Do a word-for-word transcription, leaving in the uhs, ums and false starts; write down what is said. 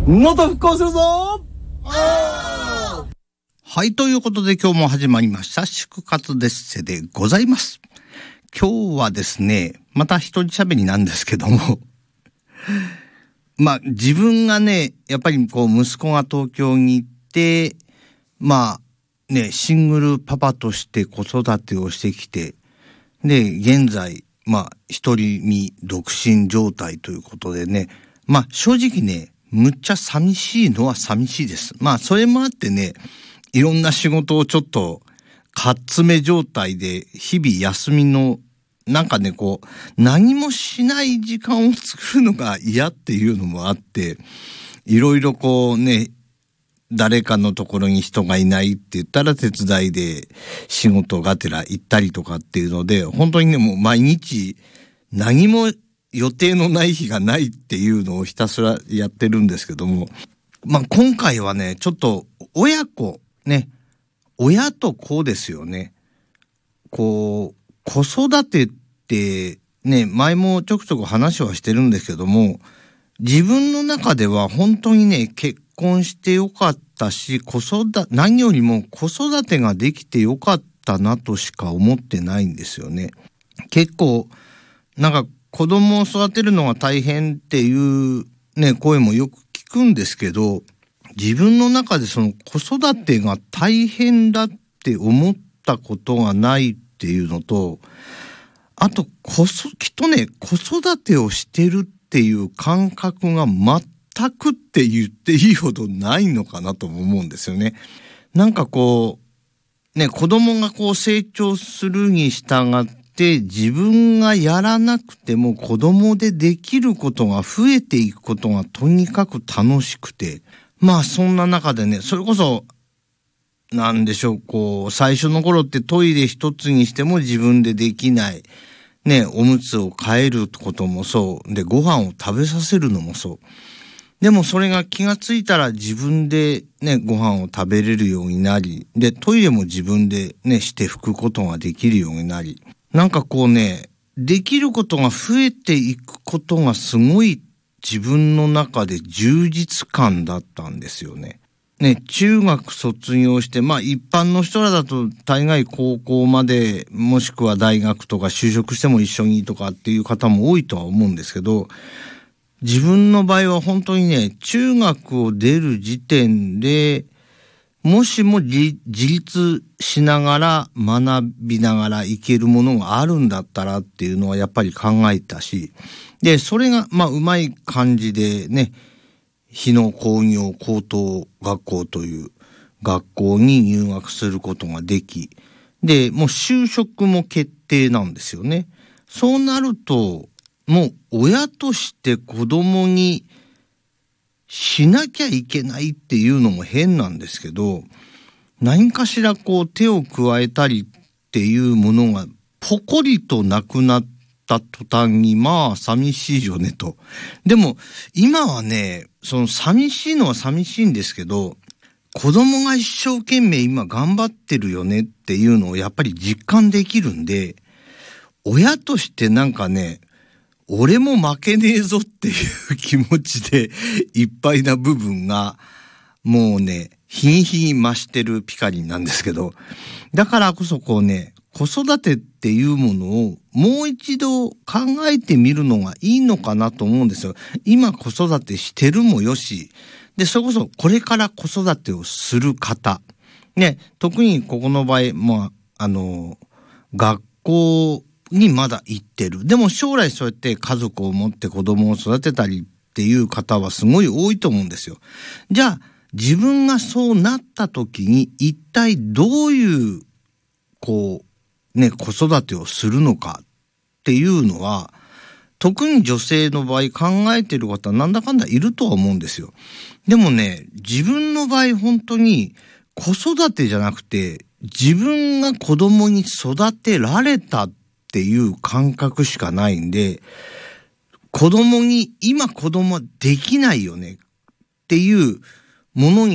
もっと復興するぞ。 はい、ということで今日も始まりました祝活デッセでございます。今日はですね、また一人喋りなんですけどもまあ自分がね、やっぱりこう息子が東京に行って、まあね、シングルパパとして子育てをしてきて、で現在まあ一人身独身状態ということでね、まあ正直ね、むっちゃ寂しいのは寂しいです。まあそれもあってね、いろんな仕事をちょっとかっつめ状態で日々休みのなんかね、こう何もしない時間を作るのが嫌っていうのもあって、いろいろこうね、誰かのところに人がいないって言ったら手伝いで仕事がてら行ったりとかっていうので、本当にね、もう毎日何も予定のない日がないっていうのをひたすらやってるんですけども、まあ今回はね、ちょっと親子ね、親と子ですよね。こう子育てってね、前もちょくちょく話はしてるんですけども、自分の中では本当にね、結婚してよかったし、子育て、何よりも子育てができてよかったなとしか思ってないんですよね。結構なんか子供を育てるのが大変っていうね、声もよく聞くんですけど、自分の中でその子育てが大変だって思ったことがないっていうのと、あとこそきっとね、子育てをしてるっていう感覚が全くって言っていいほどないのかなとも思うんですよね。なんかこうね、子供がこう成長するに従って自分がやらなくても子供でできることが増えていくことがとにかく楽しくて、まあそんな中でね、それこそなんでしょう、こう最初の頃ってトイレ一つにしても自分でできないね、おむつを替えることもそうで、ご飯を食べさせるのもそう。でもそれが気がついたら自分でね、ご飯を食べれるようになり、でトイレも自分でねして拭くことができるようになり、なんかこうね、できることが増えていくことがすごい自分の中で充実感だったんですよね。ね、中学卒業して、まあ一般の人らだと大概高校まで、もしくは大学とか就職しても一緒にとかっていう方も多いとは思うんですけど、自分の場合は本当にね、中学を出る時点で、もしも 自, 自立しながら学びながらいけるものがあるんだったらっていうのはやっぱり考えたし、で、それがまあうまい感じでね、日野工業高等学校という学校に入学することができ、で、もう就職も決定なんですよね。そうなると、もう親として子供にしなきゃいけないっていうのも変なんですけど、何かしらこう手を加えたりっていうものがポコリとなくなった途端に、まあ寂しいよねと。でも今はね、その寂しいのは寂しいんですけど、子供が一生懸命今頑張ってるよねっていうのをやっぱり実感できるんで、親としてなんかね、俺も負けねえぞっていう気持ちでいっぱいな部分がもうね、日に日に増してるピカリンなんですけど、だからこそこうね、子育てっていうものをもう一度考えてみるのがいいのかなと思うんですよ。今子育てしてるもよし、で、それこそこれから子育てをする方。ね、特にここの場合、まあ、あの、学校にまだ行ってる。でも将来そうやって家族を持って子供を育てたりっていう方はすごい多いと思うんですよ。じゃあ、自分がそうなった時に一体どういう、こう、ね、子育てをするのかっていうのは、特に女性の場合考えてる方なんだかんだいるとは思うんですよ。でもね、自分の場合本当に子育てじゃなくて、自分が子供に育てられたっていう感覚しかないんで、子供に、今子供はできないよねっていうものに